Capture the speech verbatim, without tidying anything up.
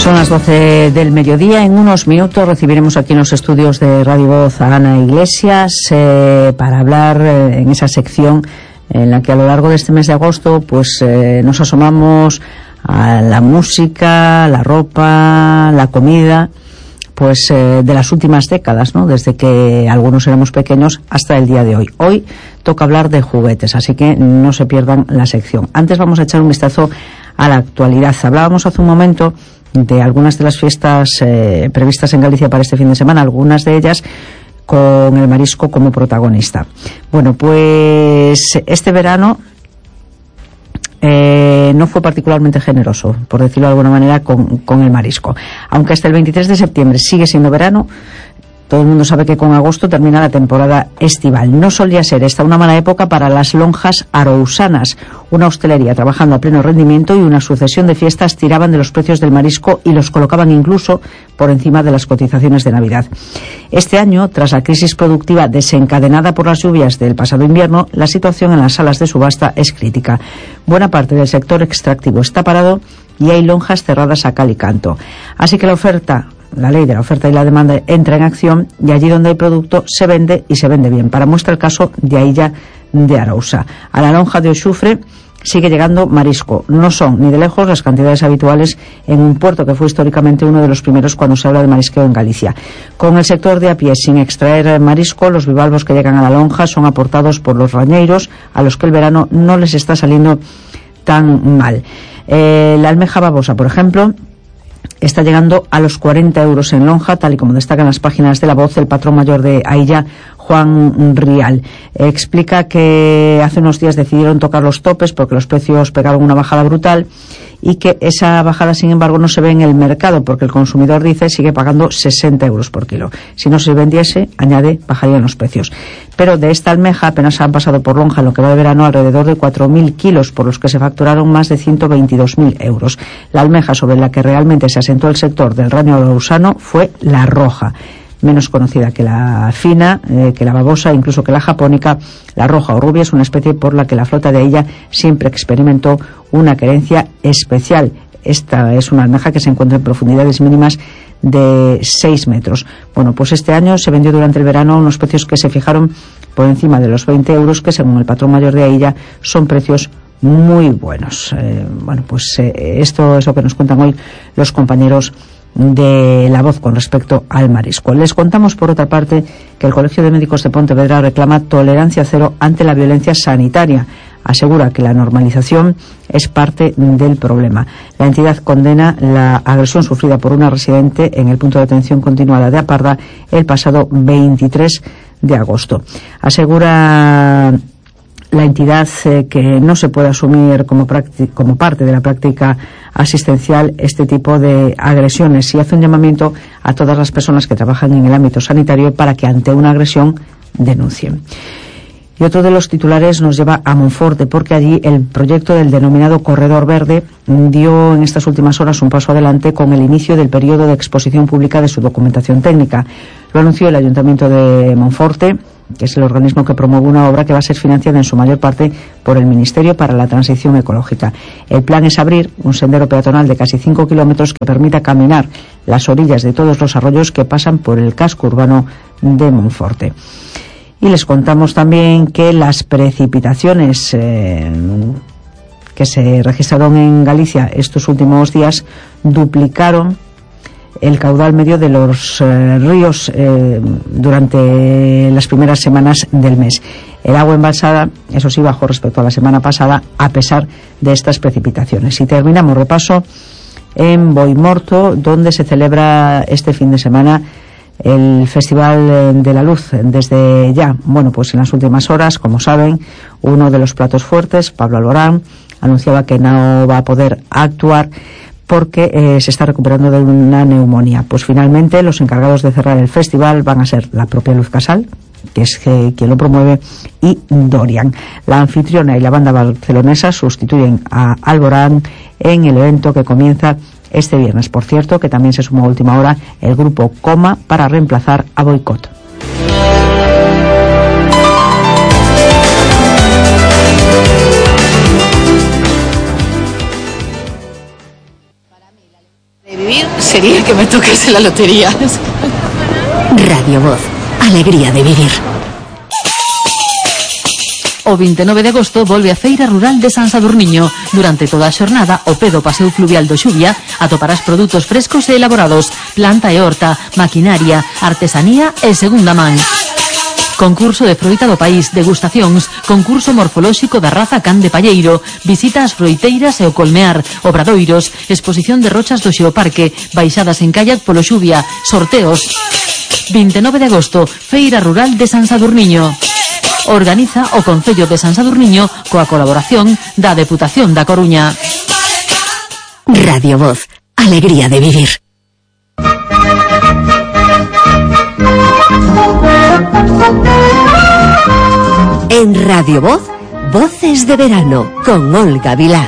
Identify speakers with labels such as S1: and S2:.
S1: Son las doce del mediodía. En unos minutos recibiremos aquí en los estudios de Radio Voz a Ana Iglesias eh, para hablar eh, en esa sección en la que a lo largo de este mes de agosto pues eh, nos asomamos a la música, la ropa, la comida, pues eh, de las últimas décadas, ¿no? Desde que algunos éramos pequeños hasta el día de hoy. Hoy toca hablar de juguetes, así que no se pierdan la sección. Antes vamos a echar un vistazo a la actualidad. Hablábamos hace un momento de algunas de las fiestas eh, previstas en Galicia para este fin de semana, algunas de ellas con el marisco como protagonista. Bueno, pues este verano eh, no fue particularmente generoso, por decirlo de alguna manera, con, con el marisco. Aunque hasta el veintitrés de septiembre sigue siendo verano, todo el mundo sabe que con agosto termina la temporada estival. No solía ser esta una mala época para las lonjas arousanas, una hostelería trabajando a pleno rendimiento, y una sucesión de fiestas tiraban de los precios del marisco y los colocaban incluso por encima de las cotizaciones de Navidad. Este año, tras la crisis productiva desencadenada por las lluvias del pasado invierno, la situación en las salas de subasta es crítica. Buena parte del sector extractivo está parado y hay lonjas cerradas a cal y canto. Así que la oferta La ley de la oferta y la demanda entra en acción, y allí donde hay producto se vende, y se vende bien. Para muestra el caso de Ailla de Arousa. A la lonja de Oxufre sigue llegando marisco. No son ni de lejos las cantidades habituales en un puerto que fue históricamente uno de los primeros cuando se habla de marisqueo en Galicia. Con el sector de a pie sin extraer marisco, los bivalvos que llegan a la lonja son aportados por los rañeiros, a los que el verano no les está saliendo tan mal. Eh, la almeja babosa, por ejemplo, está llegando a los cuarenta euros en lonja, tal y como destacan las páginas de La Voz. El patrón mayor de Ailla, Juan Rial, explica que hace unos días decidieron tocar los topes porque los precios pegaron una bajada brutal, y que esa bajada, sin embargo, no se ve en el mercado porque el consumidor, dice, sigue pagando sesenta euros por kilo. Si no se vendiese, añade, bajarían los precios. Pero de esta almeja apenas han pasado por lonja en lo que va de verano alrededor de cuatro mil kilos, por los que se facturaron más de ciento veintidós mil euros. La almeja sobre la que realmente se asentó el sector del raño arousano fue la roja, menos conocida que la fina, eh, que la babosa, incluso que la japónica. La roja o rubia es una especie por la que la flota de Ailla siempre experimentó una querencia especial. Esta es una almeja que se encuentra en profundidades mínimas de seis metros. Bueno, pues este año se vendió durante el verano a unos precios que se fijaron por encima de los veinte euros, que según el patrón mayor de Ailla son precios muy buenos. Eh, bueno, pues eh, esto es lo que nos cuentan hoy los compañeros de La Voz con respecto al marisco. Les contamos, por otra parte, que el Colegio de Médicos de Pontevedra reclama tolerancia cero ante la violencia sanitaria. Asegura que la normalización es parte del problema. La entidad condena la agresión sufrida por una residente en el punto de atención continuada de Aparda el pasado veintitrés de agosto. Asegura la entidad eh, que no se puede asumir como, como parte de la práctica asistencial este tipo de agresiones, y hace un llamamiento a todas las personas que trabajan en el ámbito sanitario para que ante una agresión denuncien. Y otro de los titulares nos lleva a Monforte, porque allí el proyecto del denominado Corredor Verde dio en estas últimas horas un paso adelante con el inicio del periodo de exposición pública de su documentación técnica. Lo anunció el Ayuntamiento de Monforte, que es el organismo que promueve una obra que va a ser financiada en su mayor parte por el Ministerio para la Transición Ecológica. El plan es abrir un sendero peatonal de casi cinco kilómetros que permita caminar las orillas de todos los arroyos que pasan por el casco urbano de Monforte. Y les contamos también que las precipitaciones eh, que se registraron en Galicia estos últimos días duplicaron el caudal medio de los eh, ríos eh, durante las primeras semanas del mes. El agua embalsada, eso sí, bajó respecto a la semana pasada, a pesar de estas precipitaciones. Y terminamos repaso en Boimorto, donde se celebra este fin de semana el Festival de la Luz desde ya. Bueno, pues en las últimas horas, como saben, uno de los platos fuertes, Pablo Alborán, anunciaba que no va a poder actuar porque eh, se está recuperando de una neumonía. Pues finalmente los encargados de cerrar el festival van a ser la propia Luz Casal, que es que, quien lo promueve, y Dorian. La anfitriona y la banda barcelonesa sustituyen a Alborán en el evento que comienza este viernes. Por cierto, que también se sumó a última hora el grupo Coma para reemplazar a Boicot.
S2: Vivir sería que me tocase la lotería.
S3: Radio Voz, alegría de vivir.
S4: O vinte e nove de agosto volve a Feira Rural de San Sadurniño. Durante toda a xornada, o pé do Paseo Fluvial do Xuvia, atoparás produtos frescos e elaborados, planta e horta, maquinaria, artesanía e segunda man. Concurso de froita do país, degustacións, concurso morfolóxico da raza can de palleiro, visita ás froiteiras e o colmear, obradoiros, exposición de rochas do Xeoparque, baixadas en kayak polo Xuvia, sorteos. vinte e nove de agosto, Feira Rural de San Sadurniño. Organiza o Concello de San Sadurniño coa colaboración da Deputación da Coruña.
S3: Radio Voz, alegría de vivir. En Radio Voz, Voces de Verano, con Olga Vilá.